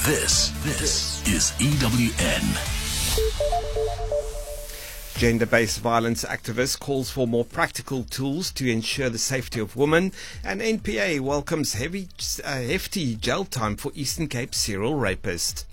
This is EWN. Gender-based violence activist calls for more practical tools to ensure the safety of women, and NPA welcomes hefty jail time for Eastern Cape serial rapist.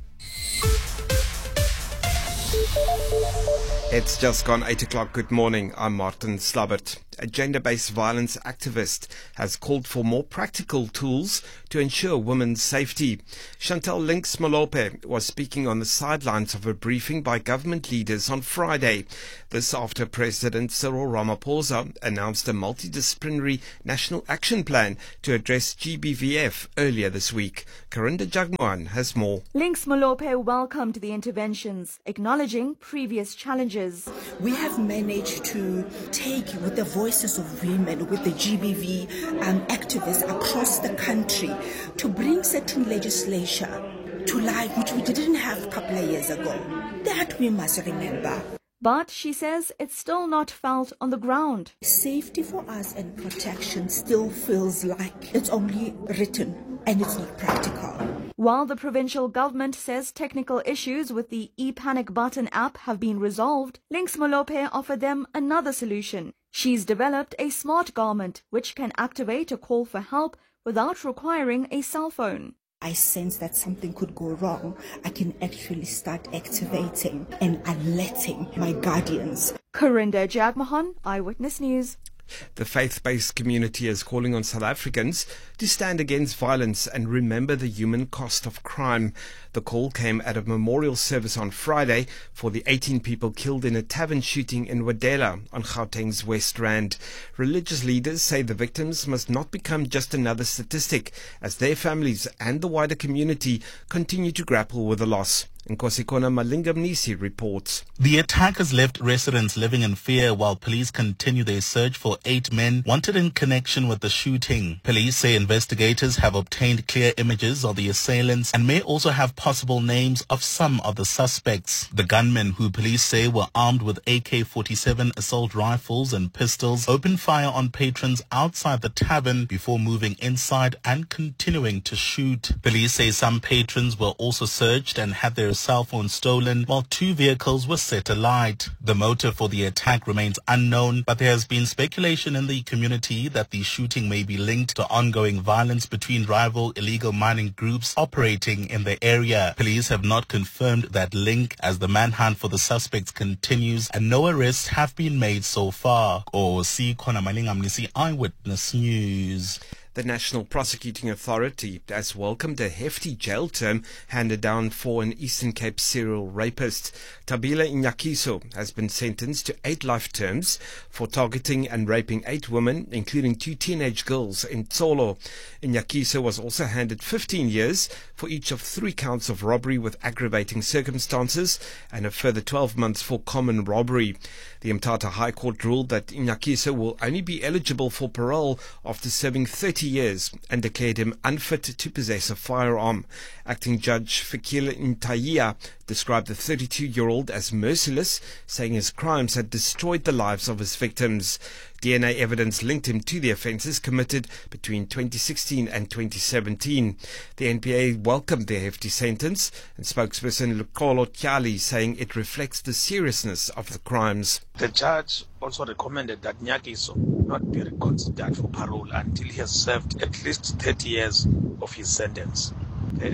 It's just gone 8 o'clock. Good morning. I'm Martin Slabbert. A gender-based violence activist has called for more practical tools to ensure women's safety. Chantal Links Molope was speaking on the sidelines of a briefing by government leaders on Friday. This after President Cyril Ramaphosa announced a multidisciplinary national action plan to address GBVF earlier this week. Karinda Jagmohan has more. Links Molope welcomed the interventions, acknowledging previous challenges. We have managed to take with the voices of women, with the GBV activists across the country, to bring certain legislation to life which we didn't have a couple of years ago. That we must remember. But she says it's still not felt on the ground. Safety for us and protection still feels like it's only written and it's not practical. While the provincial government says technical issues with the ePanic button app have been resolved, Links Molope offered them another solution. She's developed a smart garment which can activate a call for help without requiring a cell phone. I sense that something could go wrong. I can actually start activating and alerting my guardians. Karinda Jagmohan, Eyewitness News. The faith-based community is calling on South Africans to stand against violence and remember the human cost of crime. The call came at a memorial service on Friday for the 18 people killed in a tavern shooting in Wadela on Gauteng's West Rand. Religious leaders say the victims must not become just another statistic as their families and the wider community continue to grapple with the loss. Nkosikona Malingamnisi reports. The attack has left residents living in fear while police continue their search for 8 men wanted in connection with the shooting. Police say investigators have obtained clear images of the assailants and may also have possible names of some of the suspects. The gunmen, who police say were armed with AK-47 assault rifles and pistols, opened fire on patrons outside the tavern before moving inside and continuing to shoot. Police say some patrons were also searched and had their cell phones stolen, while 2 vehicles were set alight. The motive for the attack remains unknown, but there has been speculation in the community that the shooting may be linked to ongoing violence between rival illegal mining groups operating in the area. Police have not confirmed that link as the manhunt for the suspects continues and no arrests have been made so far. Khona Malingamnisi, Eyewitness News. The National Prosecuting Authority has welcomed a hefty jail term handed down for an Eastern Cape serial rapist. Tabila Inyakiso has been sentenced to 8 life terms for targeting and raping 8 women, including 2 teenage girls in Tsolo. Inyakiso was also handed 15 years for each of 3 counts of robbery with aggravating circumstances and a further 12 months for common robbery. The Mthatha High Court ruled that Inyakiso will only be eligible for parole after serving 30 years and declared him unfit to possess a firearm. Acting Judge Fikile Ntayia described the 32-year-old as merciless, saying his crimes had destroyed the lives of his victims. DNA evidence linked him to the offences committed between 2016 and 2017. The NPA welcomed the hefty sentence, and spokesperson Lukolo Tyali saying it reflects the seriousness of the crimes. The judge also recommended that Nyakiso not be reconsidered for parole until he has served at least 30 years of his sentence. The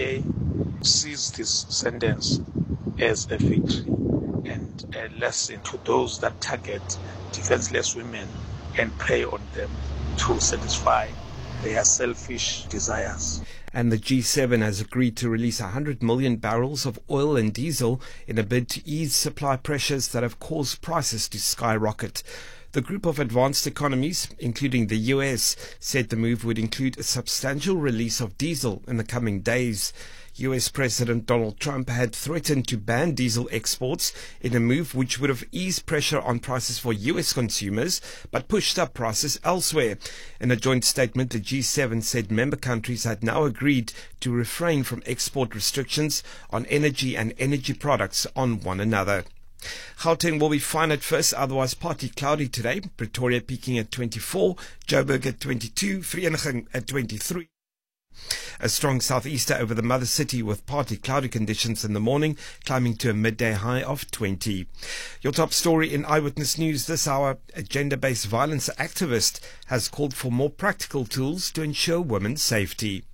NPA sees this sentence as a victory and a lesson to those that target defenseless women and prey on them to satisfy their selfish desires. And the G7 has agreed to release 100 million barrels of oil and diesel in a bid to ease supply pressures that have caused prices to skyrocket. The group of advanced economies, including the US, said the move would include a substantial release of diesel in the coming days. US President Donald Trump had threatened to ban diesel exports in a move which would have eased pressure on prices for US consumers but pushed up prices elsewhere. In a joint statement, the G7 said member countries had now agreed to refrain from export restrictions on energy and energy products on one another. Gauteng will be fine at first, otherwise partly cloudy today. Pretoria peaking at 24, Joburg at 22, Vereeniging at 23. A strong southeaster over the mother city with partly cloudy conditions in the morning, climbing to a midday high of 20. Your top story in Eyewitness News this hour: a gender-based violence activist has called for more practical tools to ensure women's safety.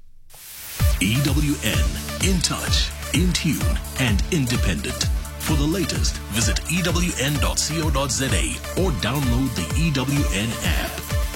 EWN, in touch, in tune, and independent. For the latest, visit ewn.co.za or download the EWN app.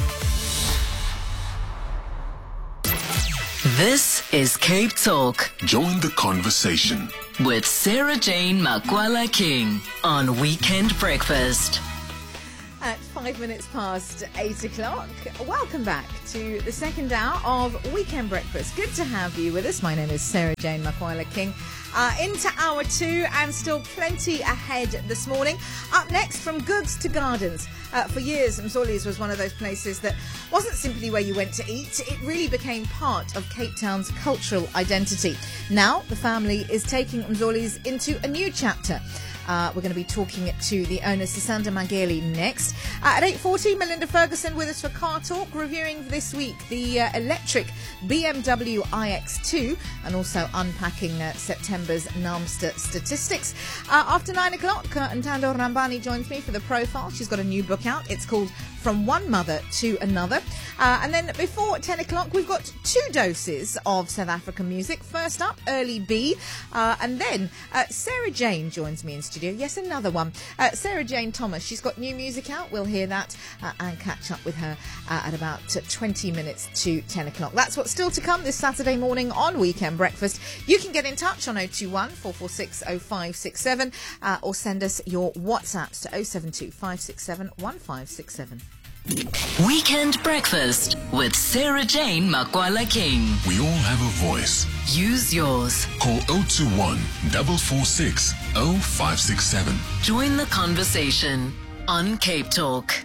This is Cape Talk Join the conversation with Sarah Jane Makwala King on Weekend Breakfast. At 5 minutes past 8 o'clock, welcome back to the second hour of Weekend Breakfast. Good to have you with us. My name is Sarah Jane Makwala King. Into hour 2 and still plenty ahead this morning. Up next, from goods to gardens. For years, Mzoli's was one of those places that wasn't simply where you went to eat. It really became part of Cape Town's cultural identity. Now, the family is taking Mzoli's into a new chapter. We're going to be talking to the owner, Sisanda Mageli, next. At 8:40, Melinda Ferguson with us for Car Talk, reviewing this week the electric BMW iX2 and also unpacking September's NAMSTA statistics. After 9 o'clock, Ntando Rambani joins me for the profile. She's got a new book out. It's called From One Mother to Another. And then before 10 o'clock, we've got 2 doses of South African music. First up, Early B. And then Sarah Jane joins me in studio. Yes, another one. Sarah Jane Thomas. She's got new music out. We'll hear that and catch up with her at about 20 minutes to 10 o'clock. That's what's still to come this Saturday morning on Weekend Breakfast. You can get in touch on 021 446 0567 or send us your WhatsApps to 072 567 1567. Weekend Breakfast with Sarah Jane Makwala King. We all have a voice. Use yours. Call 021 446 0567. Join the conversation on Cape Talk.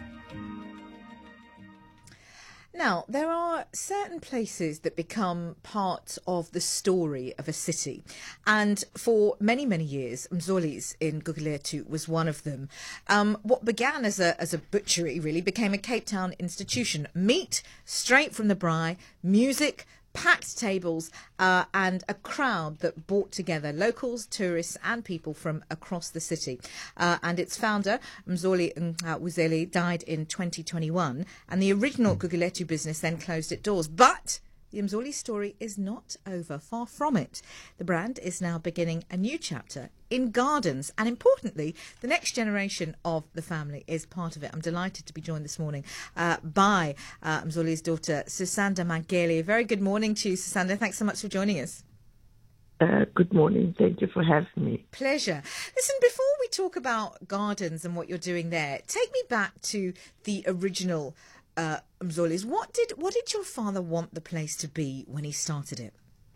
Now, there are certain places that become part of the story of a city. And for many, many years, Mzoli's in Gugulethu was one of them. What began as a butchery really became a Cape Town institution. Meat straight from the braai, music, packed tables, and a crowd that brought together locals, tourists and people from across the city. And its founder, Mzoli Wuzeli, died in 2021, and the original Gugulethu business then closed its doors. But the Mzoli story is not over, far from it. The brand is now beginning a new chapter in gardens, and importantly, the next generation of the family is part of it. I'm delighted to be joined this morning by Mzoli's daughter, Sisanda Mageli. Very good morning to you, Sisanda. Thanks so much for joining us. Good morning. Thank you for having me. Pleasure. Listen, before we talk about gardens and what you're doing there, take me back to the original Mzoli's. What did your father want the place to be when he started it?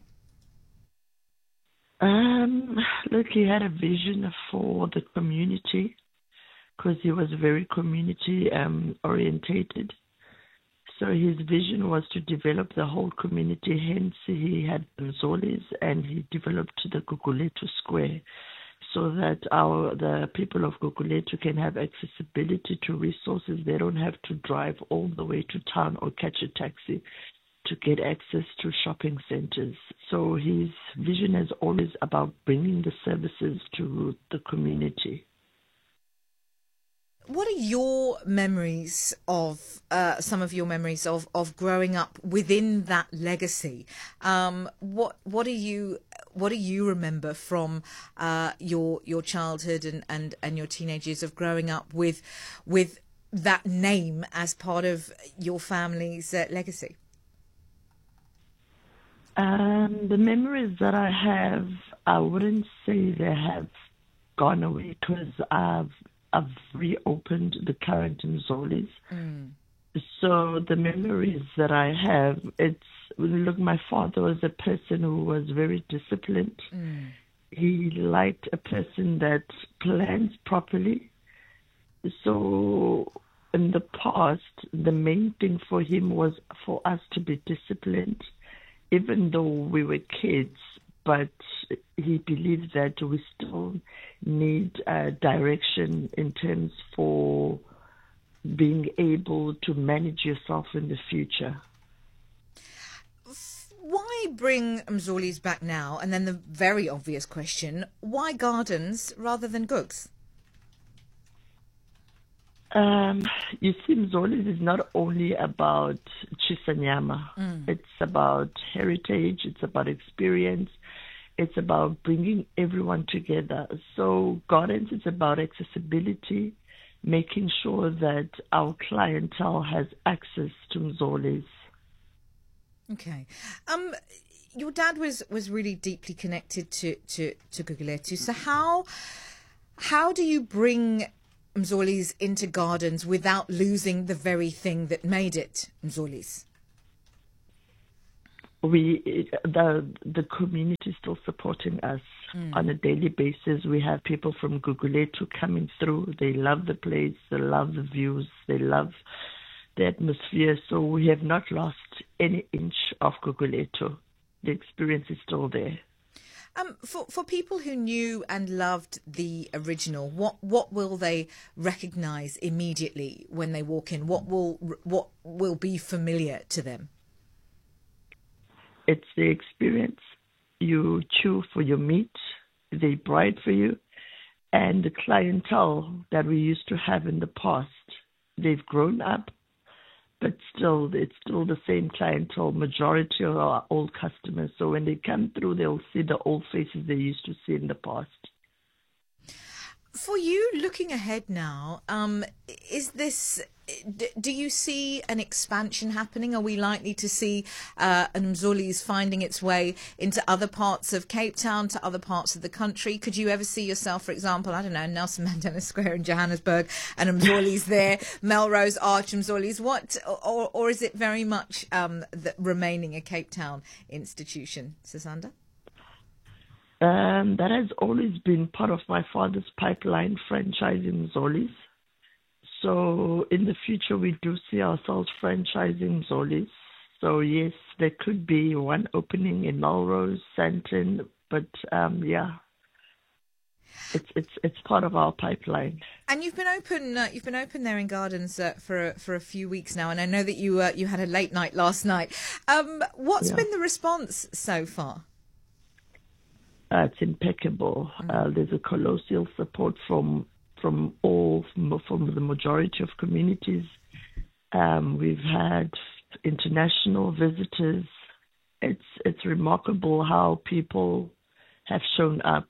Look, he had a vision for the community because he was very community orientated. So his vision was to develop the whole community. Hence, he had Mzoli's and he developed the Gugulethu Square so that the people of Gugulethu can have accessibility to resources. They don't have to drive all the way to town or catch a taxi to get access to shopping centers. So his vision is always about bringing the services to the community. What are your memories of, some of your memories of growing up within that legacy? What do you remember from your childhood and your teenage years of growing up with that name as part of your family's legacy? The memories that I have, I wouldn't say they have gone away because I've reopened the current Mzoli's. So the memories that I have, look, my father was a person who was very disciplined. He liked a person that plans properly. So in the past, the main thing for him was for us to be disciplined, even though we were kids, but he believed that we still need direction in terms for being able to manage yourself in the future. Why bring Mzoli's back now? And then the very obvious question, why gardens rather than Gugs? You see, Mzoli's is not only about Chisanyama. It's about heritage, it's about experience, it's about bringing everyone together. So gardens is about accessibility, making sure that our clientele has access to Mzoli's. Okay. Your dad was really deeply connected to Gugulethu. So how do you bring Mzoli's into gardens without losing the very thing that made it Mzoli's? The community is still supporting us on a daily basis. We have people from Gugulethu coming through. They love the place, they love the views, they love the atmosphere. So we have not lost any inch of Gugulethu. The experience is still there. For people who knew and loved the original, what will they recognise immediately when they walk in? What will be familiar to them? It's the experience. You chew for your meat, they bride for you, and the clientele that we used to have in the past, they've grown up, but still, it's still the same clientele. Majority of our old customers. So when they come through, they'll see the old faces they used to see in the past. For you, looking ahead now, do you see an expansion happening? Are we likely to see Mzoli's finding its way into other parts of Cape Town, to other parts of the country? Could you ever see yourself, for example, I don't know, Nelson Mandela Square in Johannesburg, and Mzoli's there, Melrose Arch, Mzoli's? Or is it very much remaining a Cape Town institution, Sisanda? That has always been part of my father's pipeline, franchising Mzoli's. So in the future, we do see ourselves franchising Mzoli's. So yes, there could be one opening in Melrose, Sandton, but it's part of our pipeline. And you've been open there in Gardens for a few weeks now, and I know that you had a late night last night. What's been the response so far? It's impeccable. There's a colossal support from the majority of communities. We've had international visitors. It's remarkable how people have shown up.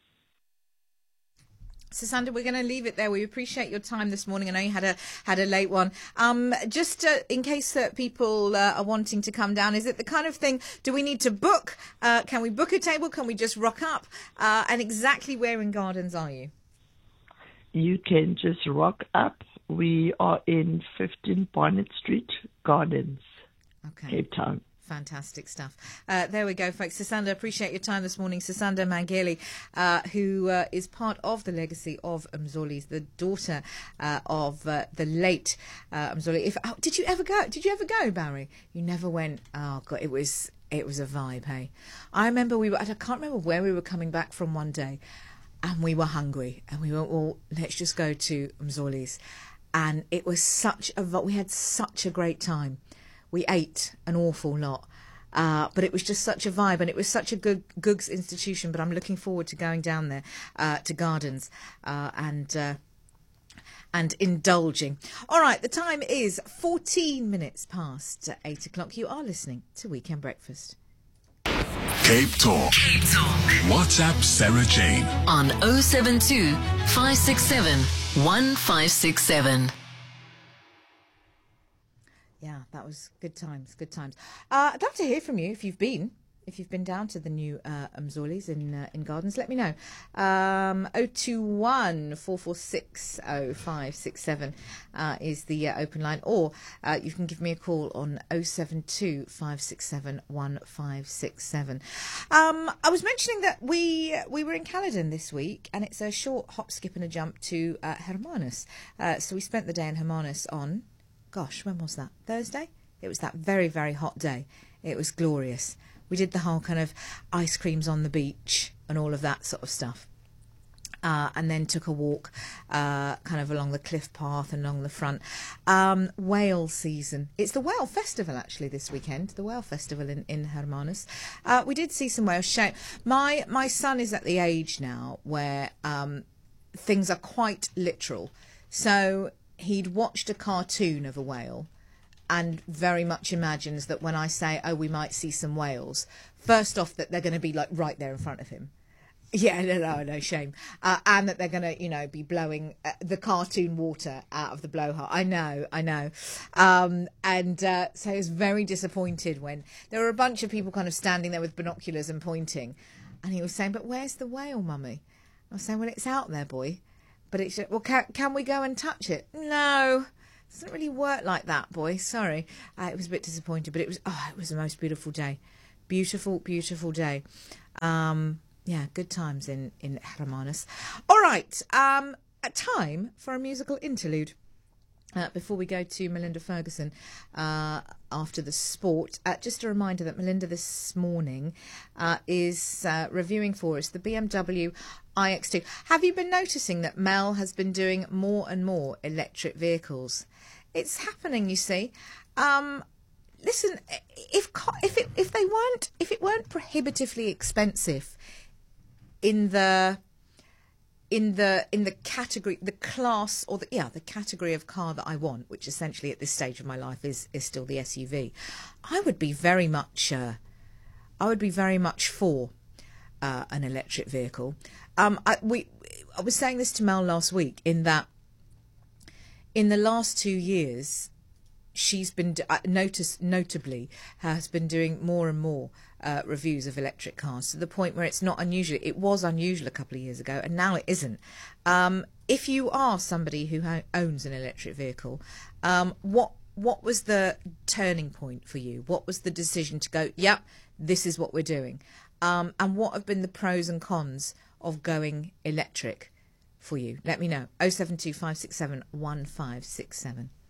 Sisanda, we're going to leave it there. We appreciate your time this morning. I know you had a late one. Just in case people are wanting to come down, is it the kind of thing? Do we need to book? Can we book a table? Can we just rock up? And exactly where in Gardens are you? You can just rock up. We are in 15 Barnett Street, Gardens, Cape Town. Fantastic stuff. There we go, folks. Sisanda, appreciate your time this morning. Sisanda Mangeli, who is part of the legacy of Mzoli's, the daughter of the late Mzoli. Did you ever go? Did you ever go, Barry? You never went. Oh God, it was a vibe. Hey, I remember I can't remember where we were coming back from one day, and we were hungry, and we went, well, let's just go to Mzoli's, and it was we had such a great time. We ate an awful lot, but it was just such a vibe, and it was such a good Gugs institution. But I'm looking forward to going down there to Gardens and indulging. All right, the time is 14 minutes past 8 o'clock. You are listening to Weekend Breakfast. Cape Talk. Cape Talk. WhatsApp Sarah Jane on 072 567 1567. Yeah, that was good times, good times. I'd love to hear from you if you've been down to the new Mzoli's in Gardens. Let me know. 021 446 0567 is the open line, or you can give me a call on 072 567 1567. I was mentioning that we were in Caledon this week, and it's a short hop, skip and a jump to Hermanus. So we spent the day in Hermanus on, gosh, when was that? Thursday? It was that very, very hot day. It was glorious. We did the whole kind of ice creams on the beach and all of that sort of stuff. And then took a walk kind of along the cliff path and along the front. Whale season. It's the whale festival, actually, this weekend. The whale festival in Hermanus. We did see some whales. My son is at the age now where things are quite literal. So he'd watched a cartoon of a whale and very much imagines that when I say, oh, we might see some whales, first off, that they're going to be like right there in front of him. Yeah, no, shame. And that they're going to, be blowing the cartoon water out of the blowhole. I know. So he was very disappointed when there were a bunch of people kind of standing there with binoculars and pointing. And he was saying, but where's the whale, Mummy? I was saying, well, it's out there, boy. But it's, well, can we go and touch it? No, it doesn't really work like that, boy. Sorry. It was a bit disappointed, but it was the most beautiful day. Beautiful, beautiful day. Yeah, good times in Hermanus. All right, time for a musical interlude. Before we go to Melinda Ferguson after the sport, just a reminder that Melinda this morning is reviewing for us the BMW iX2. Have you been noticing that Mel has been doing more and more electric vehicles? It's happening, you see. Listen, if it weren't prohibitively expensive in the category, the class, or the category of car that I want, which essentially at this stage of my life is still the SUV, I would be very much for an electric vehicle. I was saying this to Mel last week, in that in the last 2 years she's been notably has been doing more and more reviews of electric cars, to the point where it's not unusual. It was unusual a couple of years ago, and now it isn't. If you are somebody who owns an electric vehicle, what was the turning point for you? What was the decision to go, yep, this is what we're doing? And what have been the pros and cons of going electric for you? Let me know. 072 567 1567.